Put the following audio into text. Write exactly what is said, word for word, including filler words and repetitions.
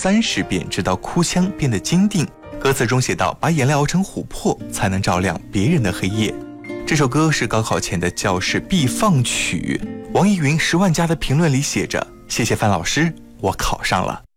三十遍，直到哭腔变得坚定。歌词中写道：把眼泪熬成琥珀，才能照亮别人的黑夜。这首歌是高考前的教室必放曲。网易云十万加的评论里写着：谢谢范老师，我考上了。